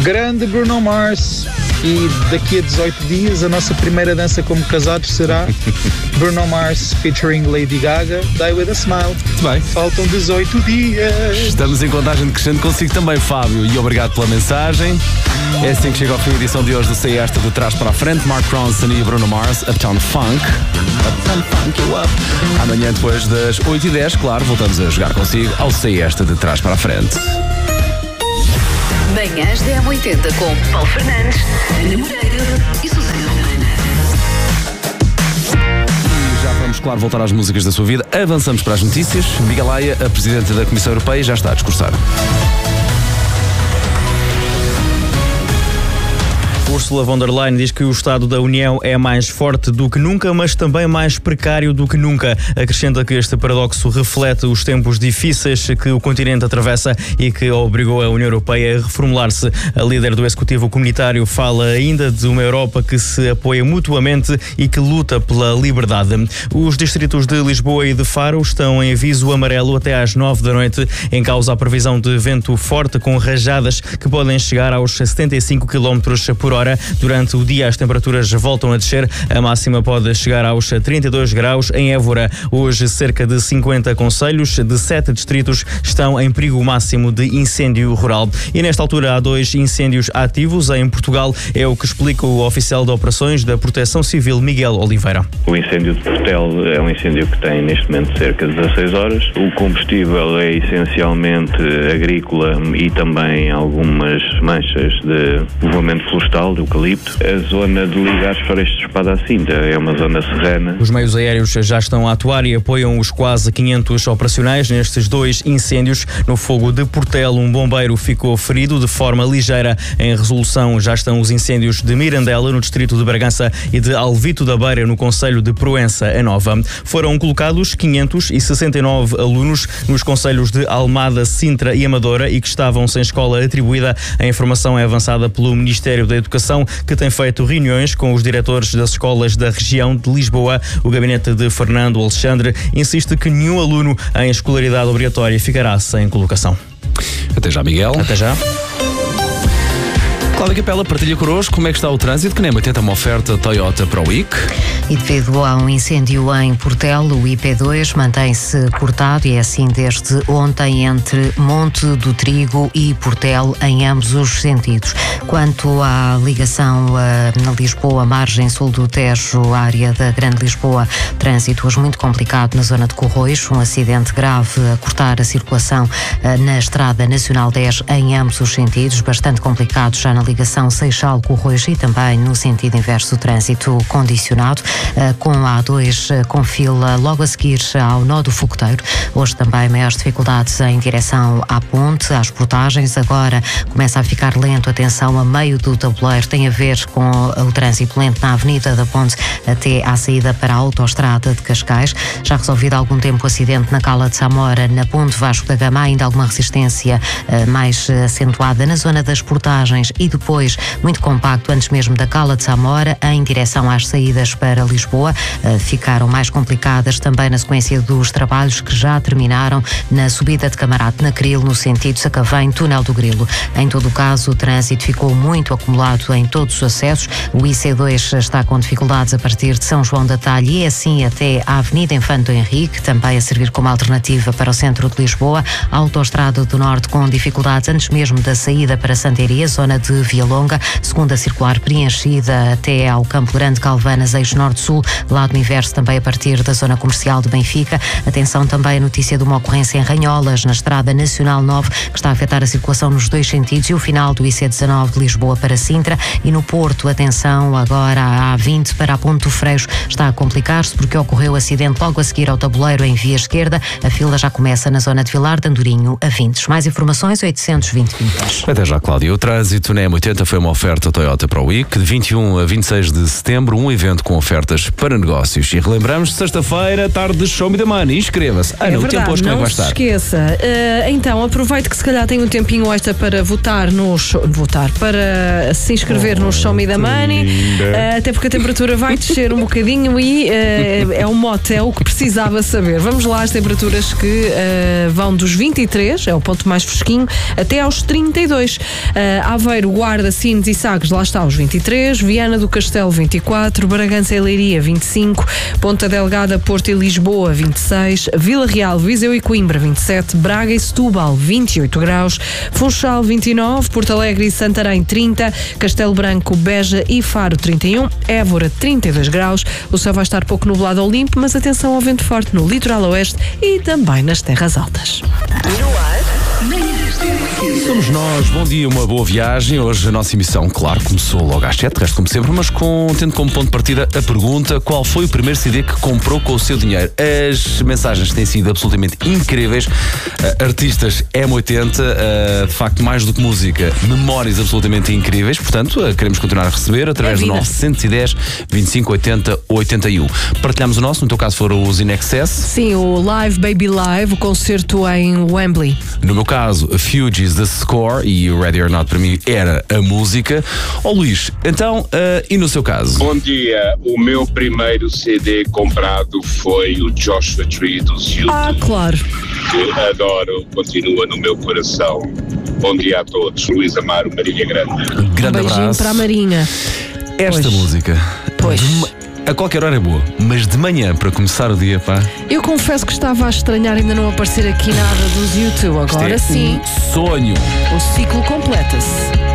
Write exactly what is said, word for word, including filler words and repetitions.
Grande Bruno Mars. E daqui a dezoito dias a nossa primeira dança como casados será Bruno Mars featuring Lady Gaga, Die With A Smile. Muito bem. Faltam dezoito dias. Estamos em contagem decrescente consigo também, Fábio, e obrigado pela mensagem. É assim que chega ao fim a edição de hoje do Sei Esta de Trás para a Frente. Mark Ronson e Bruno Mars, Uptown Funk. Uptown Funk you up. Amanhã depois das oito e dez, claro, voltamos a jogar consigo ao Sei Esta de Trás para a Frente. Manhãs da M oitenta com Paulo Fernandes, Ana Moreira e Susana Romana. E já vamos, claro, voltar às músicas da sua vida. Avançamos para as notícias. Miguel Aya, a Presidente da Comissão Europeia, já está a discursar. Ursula von der Leyen diz que o Estado da União é mais forte do que nunca, mas também mais precário do que nunca. Acrescenta que este paradoxo reflete os tempos difíceis que o continente atravessa e que obrigou a União Europeia a reformular-se. A líder do Executivo Comunitário fala ainda de uma Europa que se apoia mutuamente e que luta pela liberdade. Os distritos de Lisboa e de Faro estão em aviso amarelo até às nove da noite, em causa a previsão de vento forte com rajadas que podem chegar aos setenta e cinco quilómetros por hora. Durante o dia as temperaturas voltam a descer, a máxima pode chegar aos trinta e dois graus em Évora. Hoje cerca de cinquenta concelhos de sete distritos estão em perigo máximo de incêndio rural. E nesta altura há dois incêndios ativos em Portugal, é o que explica o oficial de operações da Proteção Civil, Miguel Oliveira. O incêndio de Portel é um incêndio que tem neste momento cerca de dezasseis horas. O combustível é essencialmente agrícola e também algumas manchas de povoamento florestal, de eucalipto. A zona de Ligares Florestas de Espada à Cinta é uma zona serrana. Os meios aéreos já estão a atuar e apoiam os quase quinhentos operacionais nestes dois incêndios. No fogo de Portel, um bombeiro ficou ferido de forma ligeira. Em resolução já estão os incêndios de Mirandela, no distrito de Bragança, e de Alvito da Beira, no concelho de Proença, a Nova. Foram colocados quinhentos e sessenta e nove alunos nos concelhos de Almada, Sintra e Amadora e que estavam sem escola atribuída. A informação é avançada pelo Ministério da Educação, que tem feito reuniões com os diretores das escolas da região de Lisboa. O gabinete de Fernando Alexandre insiste que nenhum aluno em escolaridade obrigatória ficará sem colocação. Até já, Miguel. Até já. Cláudia Capela partilha connosco como é que está o trânsito, que nem oitenta uma oferta Toyota para o I C. E devido a um incêndio em Portel, o I P dois mantém-se cortado e é assim desde ontem entre Monte do Trigo e Portel em ambos os sentidos. Quanto à ligação uh, na Lisboa, margem sul do Tejo, área da Grande Lisboa, trânsito hoje muito complicado na zona de Corroios, um acidente grave a cortar a circulação uh, na Estrada Nacional dez em ambos os sentidos, bastante complicado já na ligação Seixal-Corroios e também no sentido inverso, trânsito condicionado, uh, com a A dois uh, com fila logo a seguir ao nó do Fogoteiro. Hoje também maiores dificuldades em direção à ponte, às portagens. Agora começa a ficar lento, atenção, a meio do tabuleiro, tem a ver com o trânsito lento na Avenida da Ponte até à saída para a autoestrada de Cascais. Já resolvido há algum tempo o acidente na Cala de Samora, na Ponte Vasco da Gama, ainda alguma resistência uh, mais acentuada na zona das portagens e depois muito compacto antes mesmo da Cala de Samora em direção às saídas para Lisboa. Uh, ficaram mais complicadas também na sequência dos trabalhos que já terminaram na subida de Camarate na Cril, no sentido Sacavém, Túnel do Grilo. Em todo o caso, o trânsito ficou muito acumulado em todos os acessos. O I C dois está com dificuldades a partir de São João da Talha e assim até à Avenida Infante Henrique, também a servir como alternativa para o centro de Lisboa. A Autoestrada do Norte com dificuldades antes mesmo da saída para Santaria, zona de Via Longa, segunda circular preenchida até ao Campo Grande Calvanas, eixo norte-sul, lado inverso também a partir da zona comercial de Benfica. Atenção também a notícia de uma ocorrência em Ranholas, na Estrada Nacional nove, que está a afetar a circulação nos dois sentidos, e o final do I C dezanove de Lisboa para Sintra. E no Porto, atenção agora à A vinte para a Ponte do Freixo, está a complicar-se porque ocorreu acidente logo a seguir ao tabuleiro em via esquerda. A fila já começa na zona de Vilar de Andorinho a vinte. Mais informações oitocentos e vinte vinte. Até já, Cláudia. O trânsito na M oitenta foi uma oferta Toyota para o I C de vinte e um a vinte e seis de setembro, um evento com ofertas para negócios. E relembramos, sexta-feira, tarde de Show Me the Money. Inscreva-se. Ana, é o tempo hoje como é que vai estar? Não se esqueça. Uh, então, aproveite que se calhar tem um tempinho extra para votar no show, votar, para se inscrever oh, no Show Me the Money, uh, até porque a temperatura vai descer um bocadinho e uh, é o mote, é o que precisava saber. Vamos lá, as temperaturas que uh, vão dos vinte e três, é o ponto mais fresquinho, até aos trinta e dois. Uh, Aveiro, Guarda, Sines e Sagres, lá está os vinte e três, Viana do Castelo vinte e quatro, Bragança e Leiria vinte e cinco, Ponta Delgada, Porto e Lisboa vinte e seis, Vila Real, Viseu e Coimbra vinte e sete, Braga e Setúbal vinte e oito graus, Funchal vinte e nove, Porto Alegre e Santarém trinta, Castelo Branco, Beja e Faro trinta e um, Évora trinta e dois graus. O céu vai estar pouco nublado ao limpo, mas atenção ao vento forte no litoral oeste e também nas terras altas. No ar, manhãs da M F M. Somos nós, bom dia, uma boa viagem. Hoje a nossa emissão, claro, começou logo às sete, resto como sempre, mas com, tendo como ponto de partida a pergunta: qual foi o primeiro C D que comprou com o seu dinheiro? As mensagens têm sido absolutamente incríveis. Uh, artistas M oitenta, uh, de facto, mais do que música, memórias absolutamente incríveis. Portanto, uh, queremos continuar a receber através É do nove um zero, vinte e cinco oitenta, oitenta e um. Partilhamos o nosso, no teu caso foram os In Excess. Sim, o Live Baby Live, o concerto em Wembley. No meu caso, a Fugees, The Score, e o Ready or Not para mim era a música. Ó oh, Luís, então, uh, e no seu caso? Bom dia, o meu primeiro C D comprado foi o Joshua Tree dos YouTube, Ah, claro. que adoro, continua no meu coração. Bom dia a todos, Luís Amaro, Marinha Grande. Grande Beijinho abraço. para a Marinha. Esta Pois. música, Pois. de ma- a qualquer hora é boa, mas de manhã, para começar o dia, pá, Eu confesso que estava a estranhar ainda não aparecer aqui nada dos YouTube. isto Agora é sim, um sonho. o ciclo completa-se.